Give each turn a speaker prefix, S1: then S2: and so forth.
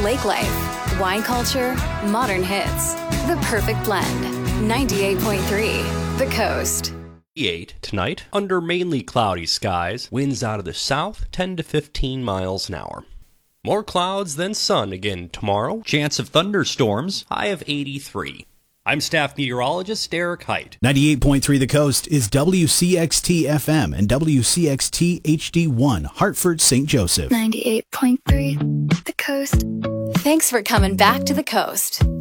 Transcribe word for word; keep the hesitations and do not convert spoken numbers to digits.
S1: lake life, wine culture, modern hits. The perfect blend. ninety-eight point three, The Coast.
S2: eight tonight, under mainly cloudy skies, winds out of the south, ten to fifteen miles an hour. More clouds than sun again tomorrow. Chance of thunderstorms, high of eighty-three. I'm staff meteorologist Derek Height.
S3: ninety-eight point three The Coast is W C X T F M and W C X T H D one, Hartford, Saint Joseph.
S4: ninety-eight point three The Coast.
S1: Thanks for coming back to The Coast.